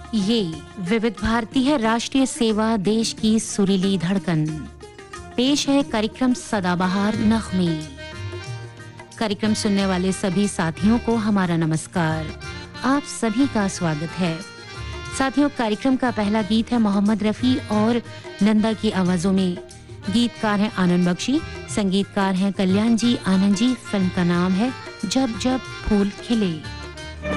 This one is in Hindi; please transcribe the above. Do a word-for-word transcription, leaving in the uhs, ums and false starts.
ये विविध भारती है, राष्ट्रीय सेवा, देश की सुरीली धड़कन। पेश है कार्यक्रम सदाबहार नगमे। कार्यक्रम सुनने वाले सभी साथियों को हमारा नमस्कार। आप सभी का स्वागत है। साथियों, कार्यक्रम का पहला गीत है मोहम्मद रफी और नंदा की आवाजों में। गीतकार हैं आनंद बख्शी, संगीतकार हैं कल्याण जी आनंद जी। फिल्म का नाम है जब जब फूल खिले।